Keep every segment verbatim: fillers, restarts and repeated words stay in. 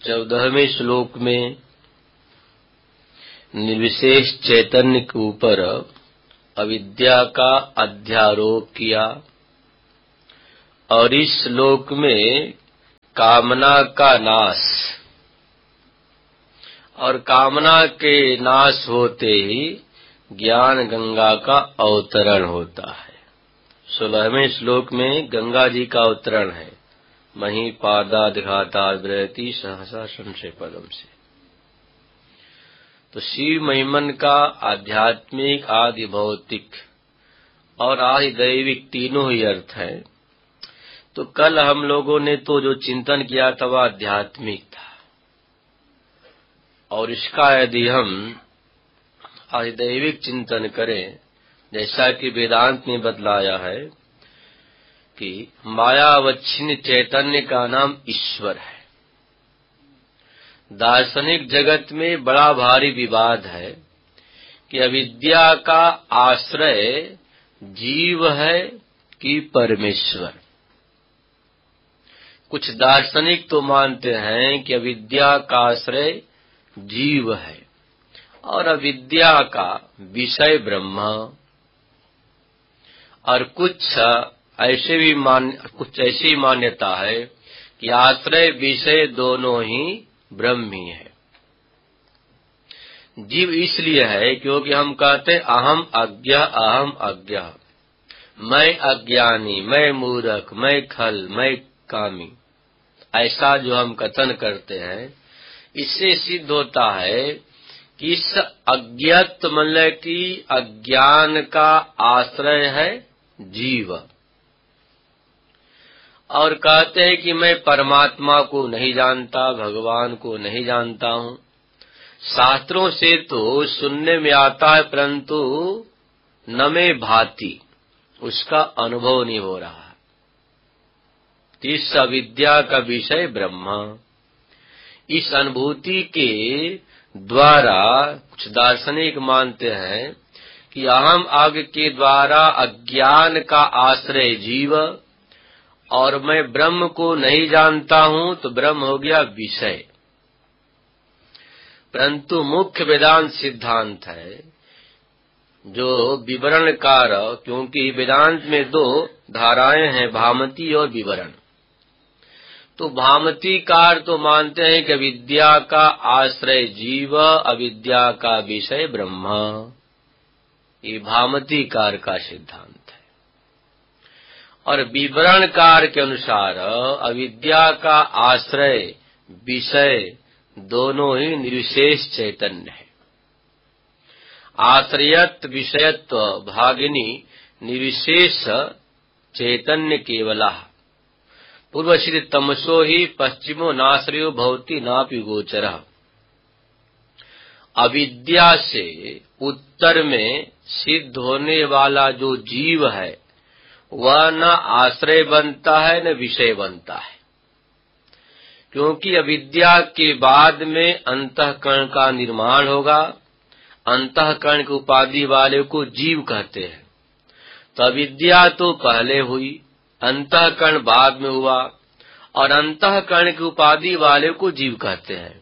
चौदहवें श्लोक में निर्विशेष चैतन्य के ऊपर अविद्या का अध्यारोप किया और इस श्लोक में कामना का नाश और कामना के नाश होते ही ज्ञान गंगा का अवतरण होता है। सोलहवें श्लोक में गंगा जी का अवतरण है, मही पादाघाता बृहति सहसा संशय पदम से। तो शिव महिमन का आध्यात्मिक, आदि भौतिक और आदि दैविक तीनों ही अर्थ है। तो कल हम लोगों ने तो जो चिंतन किया था वह आध्यात्मिक था, और इसका यदि हम आदिदैविक चिंतन करें, जैसा कि वेदांत ने बतलाया है कि मायावच्छिन्न चैतन्य का नाम ईश्वर है। दार्शनिक जगत में बड़ा भारी विवाद है कि अविद्या का आश्रय जीव है कि परमेश्वर। कुछ दार्शनिक तो मानते हैं कि अविद्या का आश्रय जीव है और अविद्या का विषय ब्रह्म, और कुछ ऐसे भी मान कुछ ऐसी मान्यता है कि आश्रय विषय दोनों ही ब्रह्म ही है। जीव इसलिए है क्योंकि हम कहते हैं अहम अज्ञ अहम अज्ञ, मैं अज्ञानी, मैं मूर्ख, मैं खल, मैं कामी, ऐसा जो हम कथन करते हैं, इससे सिद्ध होता है कि इस अज्ञात मतलब कि अज्ञान का आश्रय है जीव। और कहते हैं कि मैं परमात्मा को नहीं जानता, भगवान को नहीं जानता हूँ। शास्त्रों से तो सुनने में आता है, परंतु न में भाती, उसका अनुभव नहीं हो रहा है। इस अविद्या का विषय ब्रह्म, इस अनुभूति के द्वारा कुछ दार्शनिक मानते हैं कि अहम आग के द्वारा अज्ञान का आश्रय जीव, और मैं ब्रह्म को नहीं जानता हूँ तो ब्रह्म हो गया विषय। परंतु मुख्य वेदांत सिद्धांत है जो विवरणकार, क्योंकि वेदांत में दो धाराएं हैं, भामती और विवरण। तो भामतीकार तो मानते हैं कि अविद्या का आश्रय जीव, अविद्या का विषय ब्रह्म। ये भामतीकार का सिद्धांत है। और विवरणकार के अनुसार अविद्या का आश्रय विषय दोनों ही निर्विशेष चैतन्य है। आश्रयत्व विषयत्व भागिनी निर्विशेष चैतन्य केवला, पूर्वश्री तमसो ही पश्चिमो नाश्रयो भवति नापि गोचरः। अविद्या से उत्तर में सिद्ध होने वाला जो जीव है वह न आश्रय बनता है न विषय बनता है, क्योंकि अविद्या के बाद में अंतःकरण का निर्माण होगा। अंतःकरण की उपाधि वाले को जीव कहते हैं। तो अविद्या तो पहले हुई, अंतःकरण बाद में हुआ, और अंतःकरण की उपाधि वाले को जीव कहते हैं।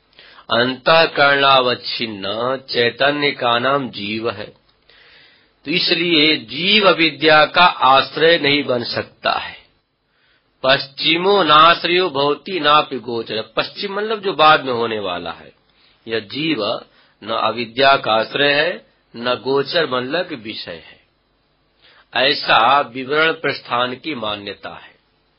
अंतःकरणावच्छिन्न चैतन्य का नाम जीव है। तो इसलिए जीव अविद्या का आश्रय नहीं बन सकता है। पश्चिमो नाश्रयो भवति नापि गोचर, पश्चिम मतलब जो बाद में होने वाला है। यह जीव न अविद्या का आश्रय है न गोचर मतलब कि विषय है, ऐसा विवरण प्रस्थान की मान्यता है।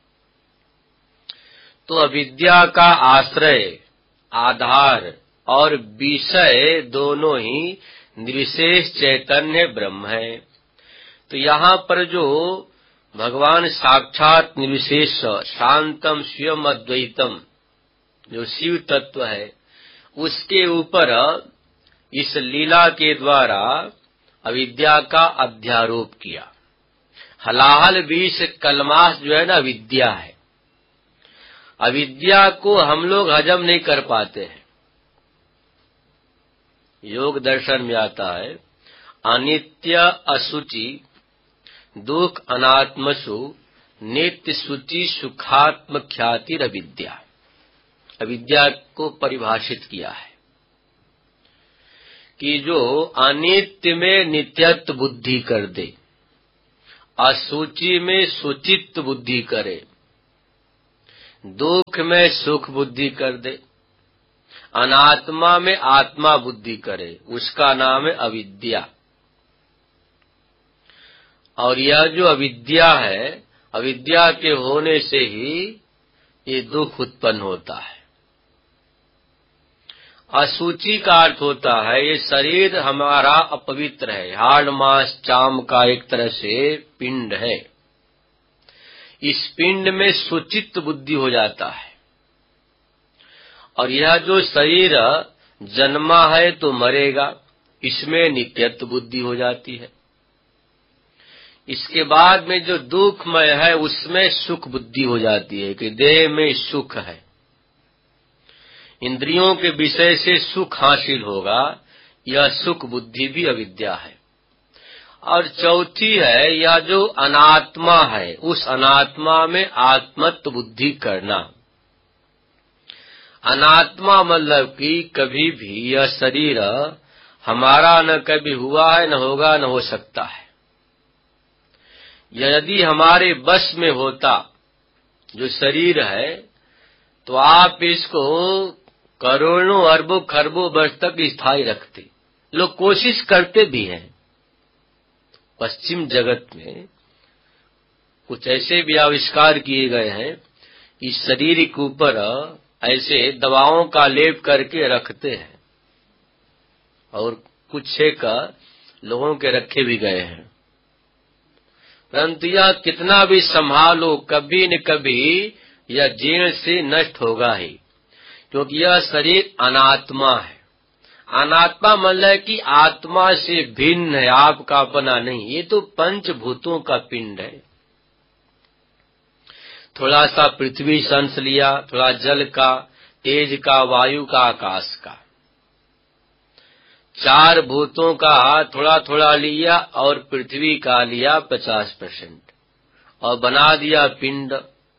तो अविद्या का आश्रय, आधार और विषय दोनों ही निर्विशेष चैतन्य ब्रह्म है। तो यहाँ पर जो भगवान साक्षात निर्विशेष शांतम स्वयं अद्वैतम जो शिव तत्व है, उसके ऊपर इस लीला के द्वारा अविद्या का अध्यारोप किया। हलाहल बीस कलमास जो है ना अविद्या है। अविद्या को हम लोग हजम नहीं कर पाते हैं। योग दर्शन में आता है अनित्य असुचि दुख अनात्मसु नित्य सुचि सुखात्म ख्याति अविद्या। अविद्या को परिभाषित किया है कि जो अनित्य में नित्यत्व बुद्धि कर दे, असूचि में सुचित्त बुद्धि करे, दुख में सुख बुद्धि कर दे, अनात्मा में आत्मा बुद्धि करे, उसका नाम है अविद्या। और यह जो अविद्या है, अविद्या के होने से ही ये दुख उत्पन्न होता है। असूचि का अर्थ होता है ये शरीर हमारा अपवित्र है, हाड़ मांस चाम का एक तरह से पिंड है। इस पिंड में सुचित्त बुद्धि हो जाता है। और यह जो शरीर जन्मा है तो मरेगा, इसमें नित्यत्व बुद्धि हो जाती है। इसके बाद में जो दुखमय है उसमें सुख बुद्धि हो जाती है कि देह में सुख है, इंद्रियों के विषय से सुख हासिल होगा, यह सुख बुद्धि भी अविद्या है। और चौथी है यह जो अनात्मा है, उस अनात्मा में आत्मत्व बुद्धि करना। अनात्मा मतलब कि कभी भी यह शरीर हमारा न कभी हुआ है, न होगा, न हो सकता है। यदि हमारे बस में होता जो शरीर है तो आप इसको करोड़ों अरबों खरबों वर्ष तक स्थायी रखते। लोग कोशिश करते भी हैं। पश्चिम जगत में कुछ ऐसे भी आविष्कार किए गए हैं कि शरीर के ऊपर ऐसे दवाओं का लेप करके रखते हैं, और कुछ एक लोगों के रखे भी गए हैं। परंतु यह कितना भी संभालो, कभी न कभी यह जीर्ण से नष्ट होगा ही, क्योंकि यह शरीर अनात्मा है। अनात्मा मतलब कि आत्मा से भिन्न है, आपका अपना नहीं। ये तो पंचभूतों का पिंड है। थोड़ा सा पृथ्वी से अंश लिया, थोड़ा जल का, तेज का, वायु का, आकाश का, चार भूतों का थोड़ा थोड़ा लिया और पृथ्वी का लिया पचास परसेंट, और बना दिया पिंड।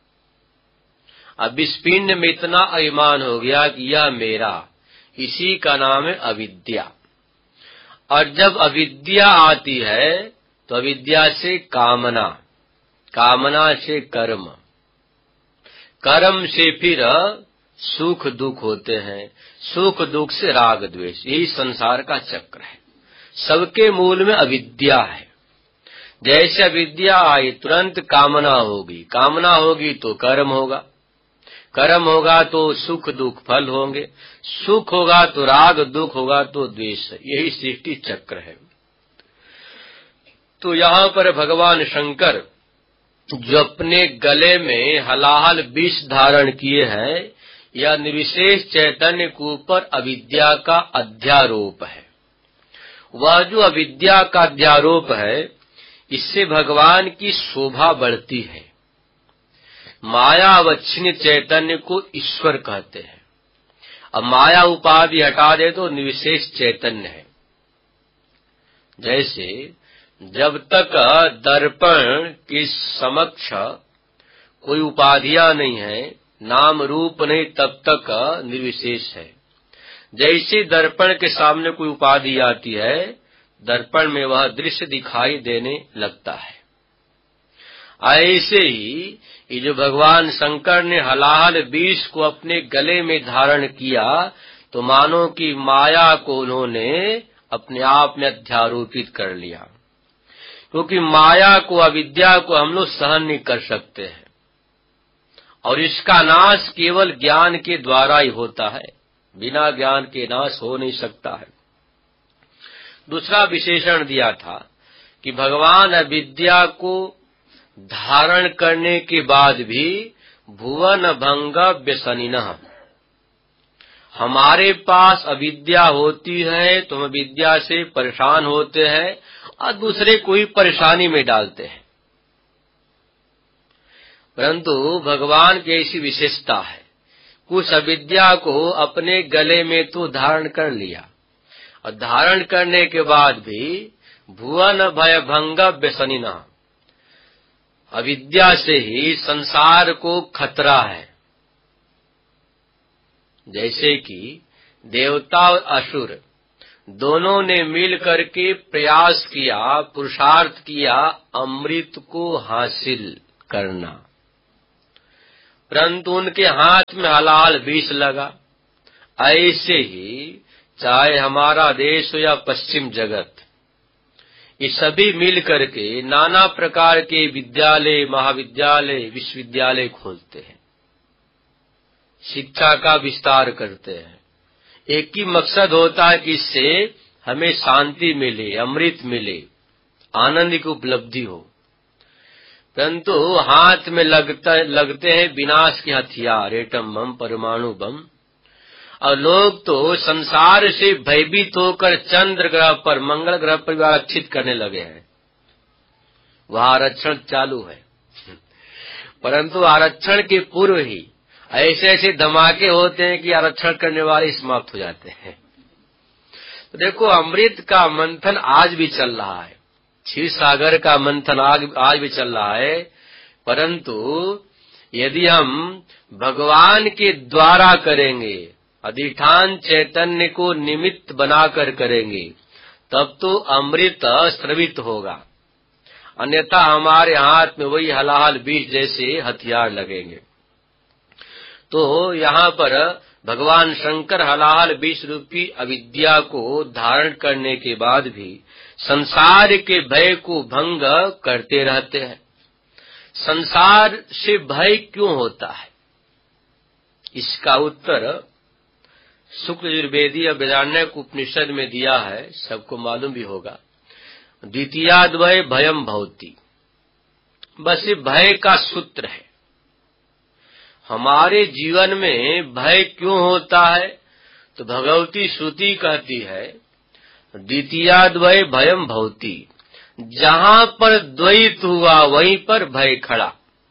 अब इस पिंड में इतना अभिमान हो गया कि यह मेरा, इसी का नाम है अविद्या। और जब अविद्या आती है तो अविद्या से कामना, कामना से कर्म, कर्म से फिर सुख दुख होते हैं, सुख दुख से राग द्वेष। यही संसार का चक्र है। सबके मूल में अविद्या है। जैसे अविद्या आई तुरंत कामना होगी, कामना होगी तो कर्म होगा, कर्म होगा तो सुख दुख फल होंगे, सुख होगा तो राग, दुख होगा तो द्वेष। यही सृष्टि चक्र है। तो यहाँ पर भगवान शंकर जो अपने गले में हलाहल विष धारण किए हैं, यह निर्विशेष चैतन्य के ऊपर अविद्या का अध्यारोप है। वह जो अविद्या का अध्यारोप है, इससे भगवान की शोभा बढ़ती है। मायावच्छिन्न चैतन्य को ईश्वर कहते हैं। अब माया उपाधि हटा दे तो निर्विशेष चैतन्य है। जैसे जब तक दर्पण के समक्ष कोई उपाधियां नहीं है, नाम रूप नहीं, तब तक निर्विशेष है। जैसे दर्पण के सामने कोई उपाधि आती है, दर्पण में वह दृश्य दिखाई देने लगता है। ऐसे ही ये जो भगवान शंकर ने हलाहल विष को अपने गले में धारण किया, तो मानो कि माया को उन्होंने अपने आप में अध्यारोपित कर लिया। क्योंकि माया को, अविद्या को हम लोग सहन नहीं कर सकते हैं, और इसका नाश केवल ज्ञान के द्वारा ही होता है। बिना ज्ञान के नाश हो नहीं सकता है। दूसरा विशेषण दिया था कि भगवान अविद्या को धारण करने के बाद भी भुवन भंग व्यसनिनः, हमारे पास अविद्या होती है तो हम अविद्या से परेशान होते हैं और दूसरे को ही परेशानी में डालते हैं। परंतु भगवान की ऐसी विशेषता है, कुछ अविद्या को अपने गले में तो धारण कर लिया, और धारण करने के बाद भी भुवन भय भंग व्यसनिनः, अविद्या से ही संसार को खतरा है। जैसे कि देवता और असुर दोनों ने मिल करके प्रयास किया, पुरुषार्थ किया अमृत को हासिल करना, परंतु उनके हाथ में हलाल विष लगा। ऐसे ही चाहे हमारा देश हो या पश्चिम जगत, ये सभी मिल करके नाना प्रकार के विद्यालय, महाविद्यालय, विश्वविद्यालय खोलते हैं, शिक्षा का विस्तार करते हैं। एक ही मकसद होता है कि इससे हमें शांति मिले, अमृत मिले, आनंद की उपलब्धि हो, परंतु हाथ में लगता लगते हैं विनाश के हथियार, एटम बम, परमाणु बम। और लोग तो संसार से भयभीत होकर चंद्र ग्रह पर, मंगल ग्रह पर भी आरक्षित करने लगे हैं। वहां आरक्षण चालू है, परंतु आरक्षण के पूर्व ही ऐसे ऐसे धमाके होते हैं कि आरक्षण करने वाले समाप्त हो जाते हैं। तो देखो, अमृत का मंथन आज भी चल रहा है, क्षीर सागर का मंथन आज भी चल रहा है, परंतु यदि हम भगवान के द्वारा करेंगे, अधिष्ठान चैतन्य को निमित्त बनाकर करेंगे, तब तो अमृत स्रवित होगा। अन्यथा हमारे हाथ में वही हलाहल विष जैसे हथियार लगेंगे। तो यहाँ पर भगवान शंकर हलाहल विष रूपी अविद्या को धारण करने के बाद भी संसार के भय को भंग करते रहते हैं। संसार से भय क्यों होता है? इसका उत्तर शुक्ल यजुर्वेदीय बृहदारण्यक उपनिषद में दिया है, सबको मालूम भी होगा। द्वितीयाद्वय भयम भवति, बस ये भय का सूत्र है। हमारे जीवन में भय क्यों होता है? तो भगवती श्रुति कहती है द्वितीयाद्वय भयम भवति, जहां पर द्वैत हुआ वहीं पर भय खड़ा।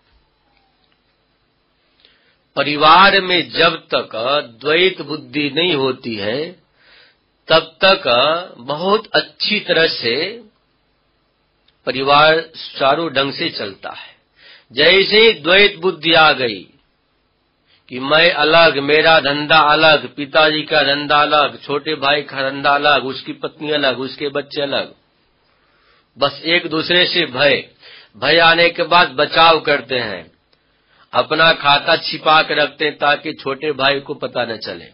परिवार में जब तक द्वैत बुद्धि नहीं होती है, तब तक बहुत अच्छी तरह से परिवार सुचारू ढंग से चलता है। जैसे द्वैत बुद्धि आ गई कि मैं अलग, मेरा धंधा अलग, पिताजी का धंधा अलग, छोटे भाई का धंधा अलग, उसकी पत्नी अलग, उसके बच्चे अलग, बस एक दूसरे से भय भय आने के बाद बचाव करते हैं, अपना खाता छिपा के रखते हैं ताकि छोटे भाई को पता न चले।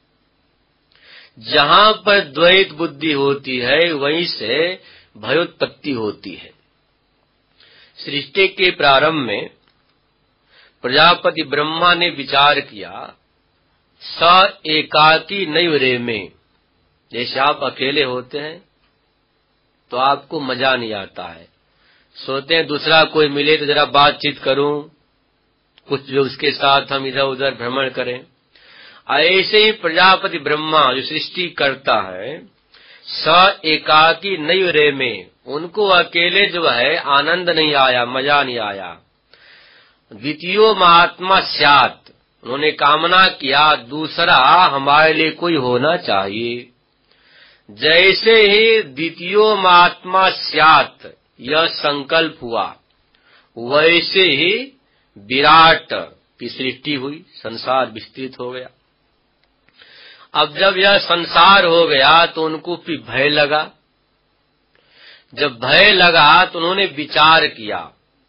जहां पर द्वैत बुद्धि होती है वहीं से भयोत्पत्ति होती है। सृष्टि के प्रारंभ में प्रजापति ब्रह्मा ने विचार किया, स एकाकी नैव रेमे। जैसे आप अकेले होते हैं तो आपको मजा नहीं आता है, सोते हैं दूसरा कोई मिले तो जरा बातचीत करूं, कुछ जो उसके साथ हम इधर उधर भ्रमण करें। ऐसे ही प्रजापति ब्रह्मा जो सृष्टि करता है, स एकाकी नैव रेमे, उनको अकेले जो है आनंद नहीं आया, मजा नहीं आया। द्वितीयो महात्मा स्यात्, उन्होंने कामना किया दूसरा हमारे लिए कोई होना चाहिए। जैसे ही द्वितीयो महात्मा स्यात् यह संकल्प हुआ, वैसे ही विराट की सृष्टि हुई, संसार विस्तृत हो गया। अब जब यह संसार हो गया तो उनको फिर भय लगा। जब भय लगा तो उन्होंने विचार किया।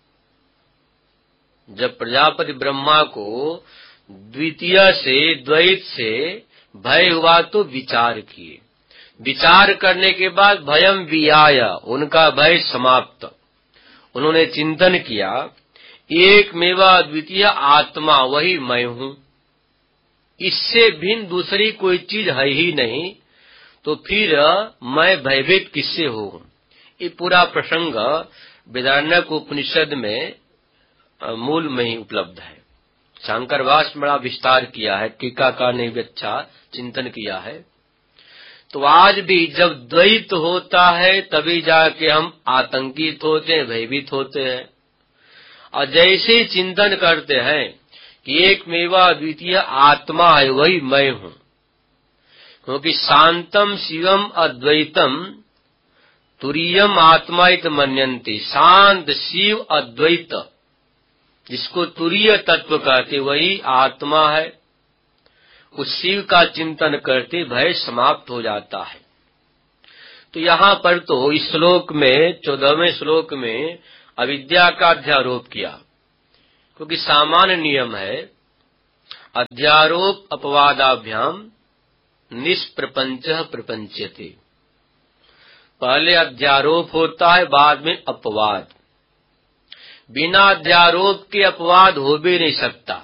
जब प्रजापति ब्रह्मा को द्वितीय से, द्वैत से भय हुआ तो विचार किए। विचार करने के बाद भयम वियाय, उनका भय समाप्त। उन्होंने चिंतन किया, एक मेवा द्वितीय आत्मा वही मैं हूँ, इससे भिन्न दूसरी कोई चीज है ही नहीं, तो फिर मैं भयभीत किससे हूँ? ये पूरा प्रसंग बृहदारण्यक उपनिषद में मूल में ही उपलब्ध है। शंकरवास बड़ा विस्तार किया है, टीकाकार ने भी अच्छा चिंतन किया है। तो आज भी जब द्वैत होता है तभी जाके हम आतंकित होते हैं, भयभीत होते हैं। और जैसे चिंतन करते हैं कि एक मेवा द्वितीय आत्मा है वही मैं हूँ, क्योंकि शांतम शिवम अद्वैतम तुरीयम आत्मा इत मन्यन्ते। शांत शिव अद्वैत, जिसको तुरीय तत्व कहते वही आत्मा है। उस शिव का चिंतन करते भय समाप्त हो जाता है। तो यहाँ पर तो इस श्लोक में, चौदहवें श्लोक में अविद्या का अध्यारोप किया, क्योंकि सामान्य नियम है अध्यारोप अपवादाभ्याम निष्प्रपंचः प्रपंच्यते। पहले अध्यारोप होता है, बाद में अपवाद। बिना अध्यारोप के अपवाद हो भी नहीं सकता।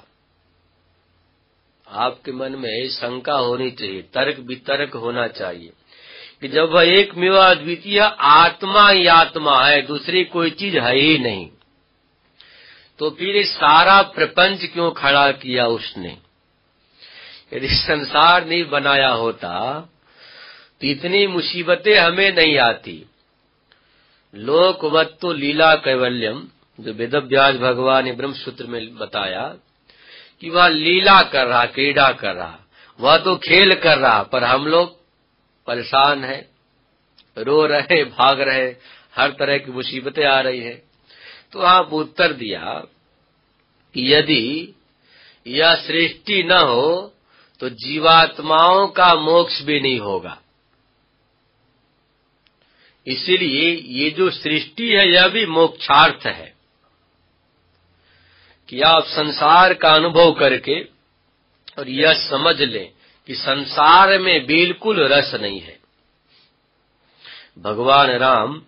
आपके मन में शंका होनी चाहिए, तर्क वितर्क होना चाहिए कि जब वह एक मेवा अद्वितीय आत्मा ही आत्मा है, दूसरी कोई चीज है ही नहीं, तो फिर सारा प्रपंच क्यों खड़ा किया उसने? यदि संसार नहीं बनाया होता तो इतनी मुसीबतें हमें नहीं आती। लोकवत्तो लीला कैवल्यम, जो वेदव्यास भगवान ने ब्रह्म सूत्र में बताया कि वह लीला कर रहा, क्रीड़ा कर रहा, वह तो खेल कर रहा, पर हम लोग परेशान हैं, रो रहे, भाग रहे, हर तरह की मुसीबतें आ रही है। तो आप उत्तर दिया कि यदि यह सृष्टि न हो तो जीवात्माओं का मोक्ष भी नहीं होगा। इसीलिए ये जो सृष्टि है यह भी मोक्षार्थ है कि आप संसार का अनुभव करके और यह समझ लें कि संसार में बिल्कुल रस नहीं है। भगवान राम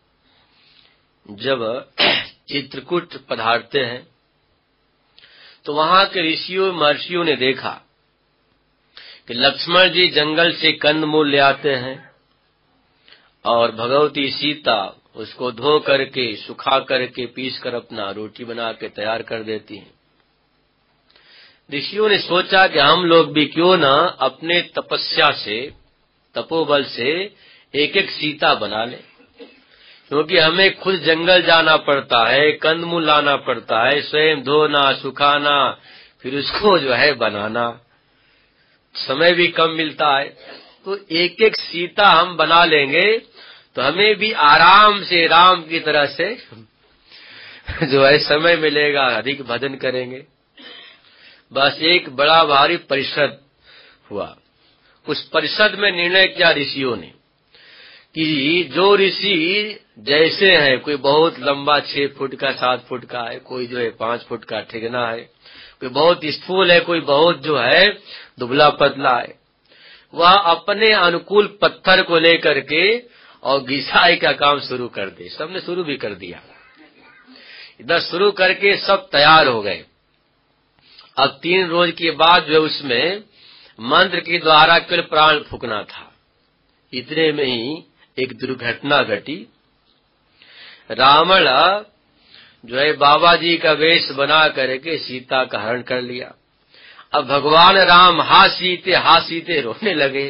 जब चित्रकूट पधारते हैं तो वहां के ऋषियों महर्षियों ने देखा कि लक्ष्मण जी जंगल से कंदमूल ले आते हैं और भगवती सीता उसको धो करके, सुखा करके, पीस कर अपना रोटी बना के तैयार कर देती हैं। ऋषियों ने सोचा कि हम लोग भी क्यों न अपने तपस्या से, तपोबल से एक एक सीता बना लें, क्योंकि हमें खुद जंगल जाना पड़ता है, कंदमूल लाना पड़ता है, स्वयं धोना, सुखाना, फिर उसको जो है बनाना, समय भी कम मिलता है। तो एक एक सीता हम बना लेंगे तो हमें भी आराम से राम की तरह से जो है समय मिलेगा, अधिक भजन करेंगे। बस एक बड़ा भारी परिषद हुआ। उस परिषद में निर्णय किया ऋषियों ने कि जो ऋषि जैसे हैं, कोई बहुत लंबा छह फुट का, सात फुट का है, कोई जो है पांच फुट का ठिगना है, कोई बहुत स्थूल है, कोई बहुत जो है दुबला पतला है, वह अपने अनुकूल पत्थर को लेकर के और घिसाई का काम शुरू कर दे। सबने शुरू भी कर दिया। इधर शुरू करके सब तैयार हो गए। अब तीन रोज के बाद जो उसमें मंत्र के द्वारा केवल प्राण फूकना था। इतने में ही एक दुर्घटना घटी। रावण जो है बाबा जी का वेश बना करके सीता का हरण कर लिया। अब भगवान राम हा सीते हा सीते रोने लगे।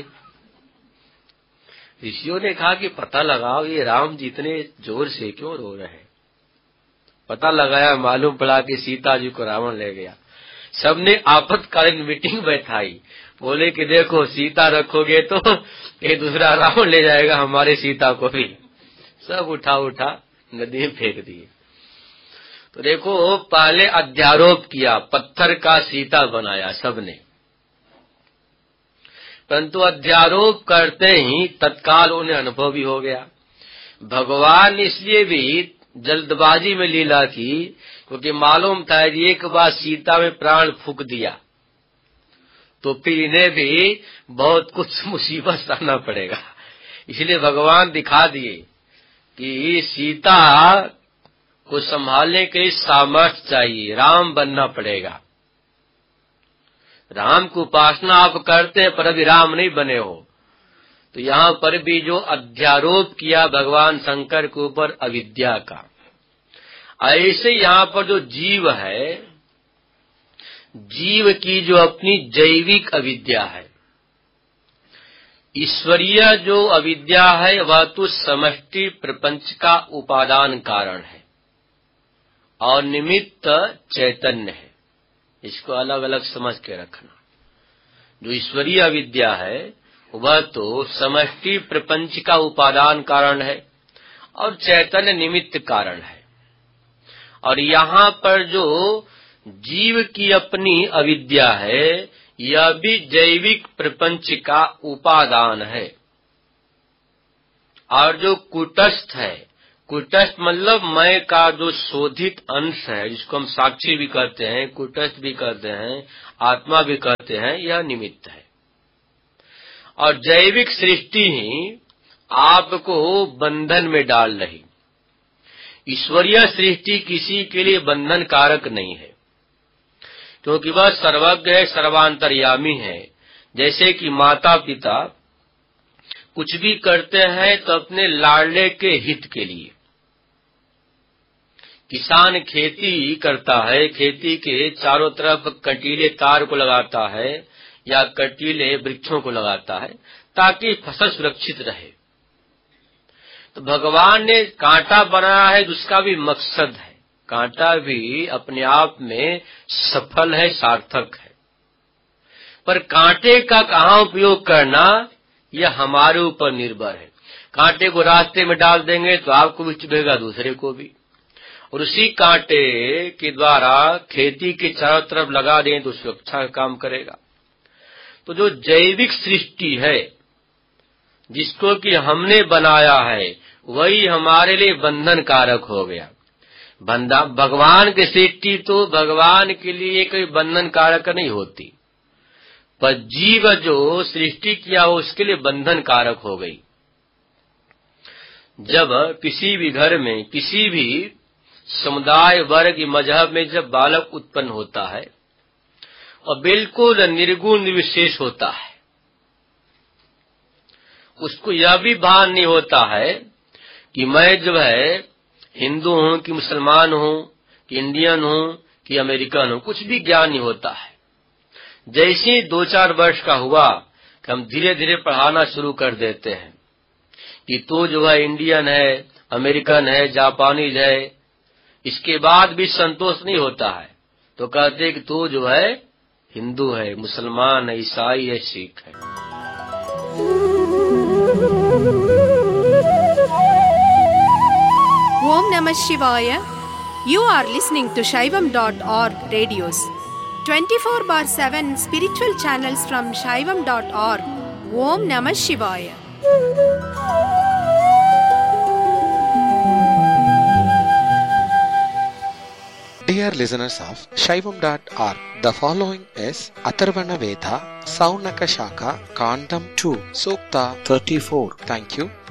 ऋषियों ने कहा कि पता लगाओ ये राम जी इतने जोर से क्यों रो रहे हैं। पता लगाया, मालूम पड़ा कि सीता जी को रावण ले गया। सबने आपातकालीन मीटिंग बैठाई, बोले कि देखो सीता रखोगे तो ये दूसरा रावण ले जाएगा हमारे सीता को भी। सब उठा उठा नदी में फेंक दिए। तो देखो पहले अध्यारोप किया, पत्थर का सीता बनाया सबने, परंतु अध्यारोप करते ही तत्काल उन्हें अनुभव भी हो गया। भगवान इसलिए भी जल्दबाजी में लीला की क्योंकि मालूम था कि एक बार सीता में प्राण फूंक दिया तो फिर इन्हें भी बहुत कुछ मुसीबत सहना पड़ेगा। इसलिए भगवान दिखा दिए कि सीता को संभालने के लिए सामर्थ्य चाहिए, राम बनना पड़ेगा। राम की उपासना आप करते हैं पर अभी राम नहीं बने हो। तो यहाँ पर भी जो अध्यारोप किया भगवान शंकर के ऊपर अविद्या का, ऐसे यहाँ पर जो जीव है, जीव की जो अपनी जैविक अविद्या है, ईश्वरीय जो अविद्या है वह तो समष्टि प्रपंच का उपादान कारण है और निमित्त चैतन्य है। इसको अलग अलग समझ के रखना। जो ईश्वरीय अविद्या है वह तो समष्टि प्रपंच का उपादान कारण है और चैतन्य निमित्त कारण है। और यहाँ पर जो जीव की अपनी अविद्या है, यह भी जैविक प्रपंच का उपादान है। और जो कूटस्थ है, कूटस्थ मतलब मैं का जो शोधित अंश है, जिसको हम साक्षी भी कहते हैं, कूटस्थ भी कहते हैं, आत्मा भी कहते हैं, यह निमित्त है। और जैविक सृष्टि ही आपको बंधन में डाल रही। ईश्वरीय सृष्टि किसी के लिए बंधन कारक नहीं है, क्योंकि वह सर्वज्ञ है, सर्वांतर्यामी है। जैसे कि माता पिता कुछ भी करते हैं तो अपने लाडले के हित के लिए। किसान खेती करता है, खेती के चारों तरफ कटीले तार को लगाता है या कटीले वृक्षों को लगाता है ताकि फसल सुरक्षित रहे। तो भगवान ने कांटा बनाया है, जिसका भी मकसद है। कांटा भी अपने आप में सफल है, सार्थक है, पर कांटे का कहाँ उपयोग करना यह हमारे ऊपर निर्भर है। कांटे को रास्ते में डाल देंगे तो आपको भी चुभेगा, दूसरे को भी। और उसी कांटे के द्वारा खेती के चारों तरफ लगा दें तो सुरक्षा का काम करेगा। तो जो जैविक सृष्टि है, जिसको कि हमने बनाया है, वही हमारे लिए बंधन कारक हो गया। भगवान की सृष्टि तो भगवान के लिए कोई बंधन कारक नहीं होती, पर जीव जो सृष्टि किया हो उसके लिए बंधन कारक हो गई। जब किसी भी घर में, किसी भी समुदाय, वर्ग, मजहब में जब बालक उत्पन्न होता है और बिल्कुल निर्गुण निर्विशेष होता है, उसको यह भी भान नहीं होता है कि मैं जो है हिंदू हूं कि मुसलमान हूं कि इंडियन हूं कि अमेरिकन हूं, कुछ भी ज्ञान नहीं होता है। जैसे ही दो चार वर्ष का हुआ कि हम धीरे धीरे पढ़ाना शुरू कर देते हैं कि तो जो है इंडियन है, अमेरिकन है, जापानीज है, इसके बाद भी संतोष नहीं होता है तो कहते हैं कि तो जो है हिंदू है, मुसलमान है, ईसाई है, सिख है। Om Namah Shivaya. You are listening to Shaivam dot org radios. twenty-four bar seven spiritual channels from Shaivam dot org. Om Namah Shivaya. Dear listeners of Shaivam dot org, the following is Atharvana Veda, Saunaka Shaka, Kandam two, Sukta thirty-four. Thank you.